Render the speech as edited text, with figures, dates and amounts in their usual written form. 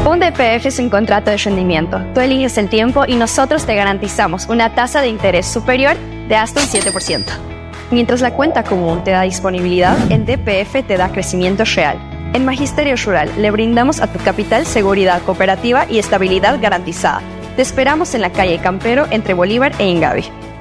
Un DPF es un contrato de rendimiento. Tú eliges el tiempo y nosotros te garantizamos una tasa de interés superior de hasta un 7%. Mientras la cuenta común te da disponibilidad, el DPF te da crecimiento real. En Magisterio Rural le brindamos a tu capital seguridad cooperativa y estabilidad garantizada. Te esperamos en la calle Campero entre Bolívar e Ingavi.